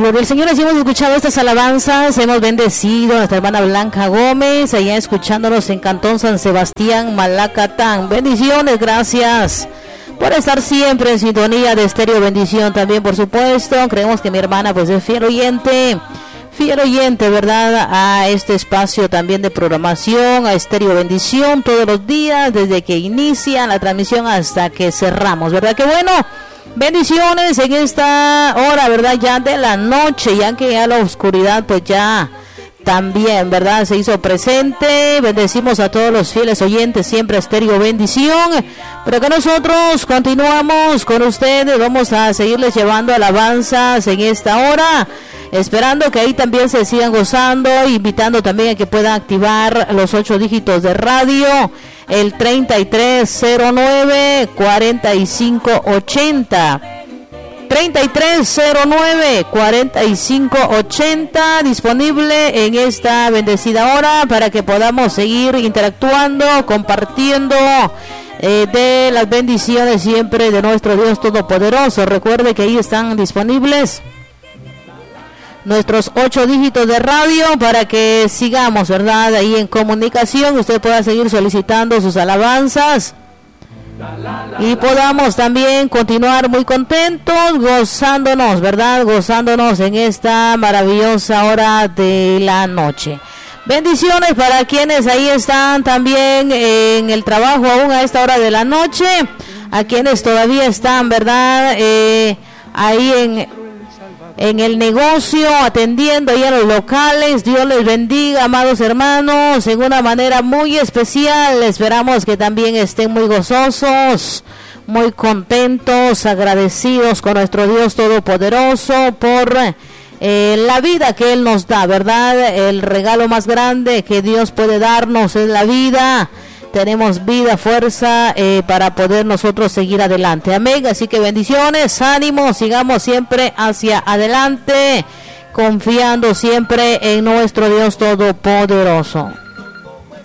Gloria al Señor. Así hemos escuchado estas alabanzas, hemos bendecido a nuestra hermana Blanca Gómez, allá escuchándonos en Cantón San Sebastián, Malacatán. Bendiciones, gracias por estar siempre en sintonía de Estéreo Bendición. También, por supuesto, creemos que mi hermana pues es fiel oyente, ¿verdad? A este espacio también de programación, a Estéreo Bendición, todos los días, desde que inicia la transmisión hasta que cerramos, ¿verdad? Que bueno. Bendiciones en esta hora, ¿verdad? Ya de la noche, ya que ya la oscuridad pues ya también, ¿verdad? Se hizo presente. Bendecimos a todos los fieles oyentes, siempre Estéreo Bendición. Pero que nosotros continuamos con ustedes, vamos a seguirles llevando alabanzas en esta hora, esperando que ahí también se sigan gozando, invitando también a que puedan activar los 8 dígitos de radio, el 3309-4580. 3309-4580, disponible en esta bendecida hora para que podamos seguir interactuando, compartiendo de las bendiciones siempre de nuestro Dios Todopoderoso. Recuerde que ahí están disponibles nuestros 8 dígitos de radio para que sigamos, ¿verdad? Ahí en comunicación, usted pueda seguir solicitando sus alabanzas y podamos también continuar muy contentos, gozándonos, ¿verdad? Gozándonos en esta maravillosa hora de la noche. Bendiciones para quienes ahí están también en el trabajo aún a esta hora de la noche, a quienes todavía están, ¿verdad? Ahí en el negocio, atendiendo ahí a los locales. Dios les bendiga, amados hermanos, en una manera muy especial. Esperamos que también estén muy gozosos, muy contentos, agradecidos con nuestro Dios Todopoderoso por la vida que Él nos da, ¿verdad? El regalo más grande que Dios puede darnos es la vida. Tenemos vida, fuerza para poder nosotros seguir adelante. Amén. Así que bendiciones, ánimo, sigamos siempre hacia adelante, confiando siempre en nuestro Dios Todopoderoso.